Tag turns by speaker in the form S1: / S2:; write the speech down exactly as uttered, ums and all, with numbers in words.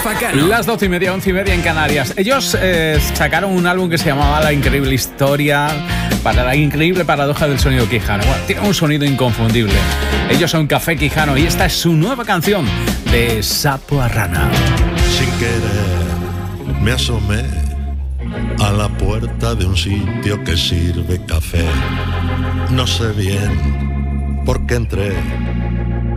S1: Rafa Cano.
S2: Las doce y media, once y media en Canarias. Ellos eh, sacaron un álbum que se llamaba La Increíble Historia, para la increíble paradoja del sonido quijano. Bueno, tiene un sonido inconfundible. Ellos son Café Quijano y esta es su nueva canción, De Sapo a Rana.
S3: Sin querer me asomé a la puerta de un sitio que sirve café. No sé bien por qué entré,